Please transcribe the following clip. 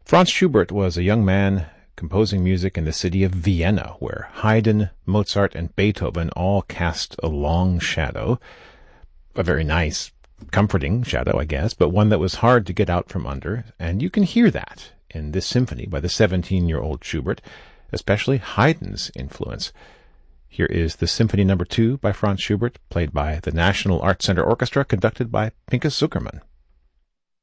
Franz Schubert was a young man composing music in the city of Vienna, where Haydn, Mozart, and Beethoven all cast a long shadow. A very nice, comforting shadow, I guess, but one that was hard to get out from under, and you can hear that in this symphony by the 17-year-old Schubert, especially Haydn's influence. Here is the Symphony No. 2 by Franz Schubert, played by the National Arts Center Orchestra, conducted by Pinchas Zukerman.